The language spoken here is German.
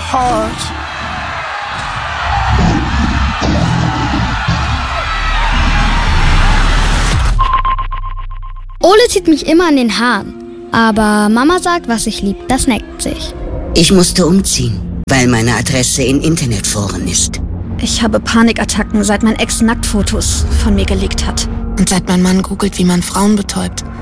heart. Ole zieht mich immer an den Haaren. Aber Mama sagt, was ich lieb, das neckt sich. Ich musste umziehen, weil meine Adresse in Internetforen ist. Ich habe Panikattacken, seit mein Ex Nacktfotos von mir gelegt hat. Und seit mein Mann googelt, wie man Frauen betäubt.